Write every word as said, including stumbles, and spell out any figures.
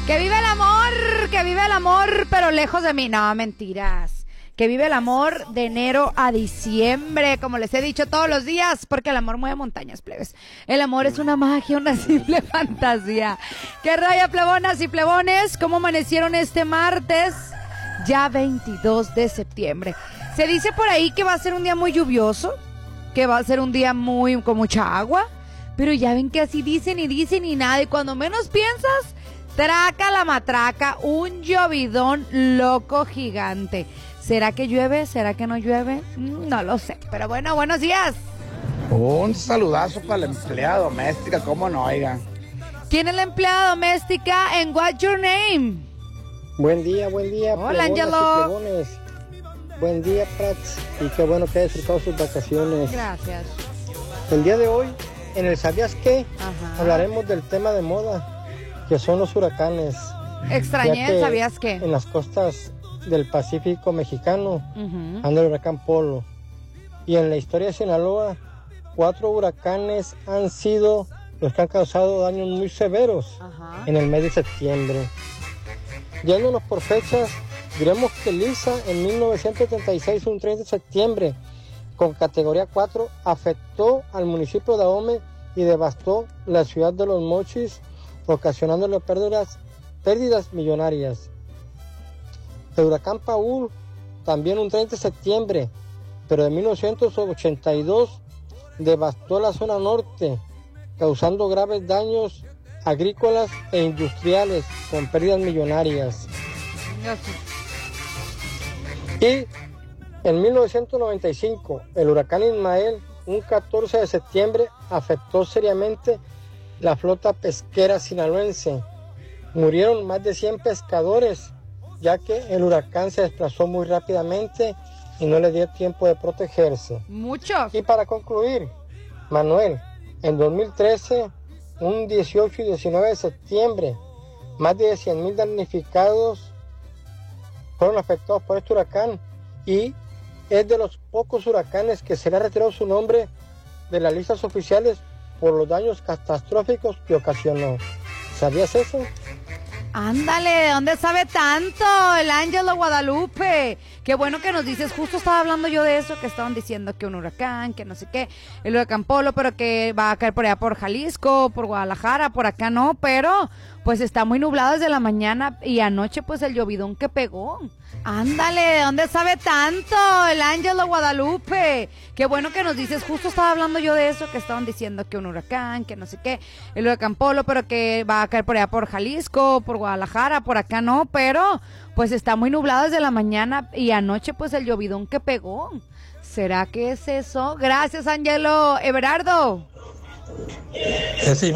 Que vive el amor, que vive el amor, pero lejos de mí. No, mentiras. Que vive el amor de enero a diciembre, como les he dicho todos los días, porque el amor mueve montañas, plebes. El amor es una magia, una simple fantasía. ¿Qué raya, plebonas y plebones? ¿Cómo amanecieron este martes? Ya veintidós de septiembre. Se dice por ahí que va a ser un día muy lluvioso, que va a ser un día muy con mucha agua, pero ya ven que así dicen y dicen y nada, y cuando menos piensas, traca la matraca, un llovidón loco gigante. ¿Será que llueve? ¿Será que no llueve? No lo sé, pero bueno, buenos días. Un saludazo para la empleada doméstica, ¿cómo no, oigan? ¿Quién es la empleada doméstica en What's Your Name? Buen día, buen día. Hola, Angelo. Buen día, Prats. Y qué bueno que ha disfrutado sus vacaciones. Gracias. El día de hoy, en el ¿Sabías qué? Ajá. Hablaremos del tema de moda, que son los huracanes. Extrañé, ¿sabías qué? En las costas del Pacífico mexicano, Uh-huh. anda el huracán Polo. Y en la historia de Sinaloa, cuatro huracanes han sido los que han causado daños muy severos Ajá. en el mes de septiembre. Yéndonos por fechas, diremos que Lisa en mil novecientos setenta y seis, un treinta de septiembre, con categoría cuatro, afectó al municipio de Ahome y devastó la ciudad de Los Mochis, ocasionándole pérdidas, pérdidas millonarias. El huracán Paul, también un treinta de septiembre, pero de mil novecientos ochenta y dos, devastó la zona norte, causando graves daños agrícolas e industriales con pérdidas millonarias. Y en mil novecientos noventa y cinco, el huracán Ismael, un catorce de septiembre, afectó seriamente la flota pesquera sinaloense. Murieron más de cien pescadores, ya que el huracán se desplazó muy rápidamente y no le dio tiempo de protegerse. Muchos. Y para concluir, Manuel, en dos mil trece, un dieciocho y diecinueve de septiembre, más de cien mil damnificados fueron afectados por este huracán y es de los pocos huracanes que se le ha retirado su nombre de las listas oficiales por los daños catastróficos que ocasionó. ¿Sabías eso? Ándale, ¿de dónde sabe tanto? El Ángelo Guadalupe. Qué bueno que nos dices, justo estaba hablando yo de eso, que estaban diciendo que un huracán, que no sé qué, el huracán Polo, pero que va a caer por allá por Jalisco, por Guadalajara, por acá no, pero pues está muy nublado desde la mañana y anoche pues el llovidón que pegó. Ándale, ¿de dónde sabe tanto? El Ángelo Guadalupe. Qué bueno que nos dices, justo estaba hablando yo de eso, que estaban diciendo que un huracán, que no sé qué, el huracán Polo, pero que va a caer por allá por Jalisco, por Guadalajara, por acá no, pero pues está muy nublado desde la mañana y anoche pues el llovidón que pegó. ¿Será que es eso? Gracias, Ángelo. Everardo. Sí,